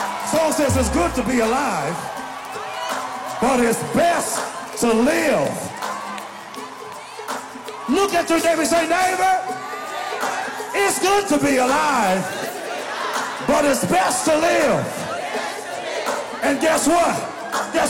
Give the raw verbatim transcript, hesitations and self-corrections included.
Song says it's good to be alive, but it's best to live. Look at your neighbor and say, neighbor, it's good to be alive, but it's best to live. And guess what? Guess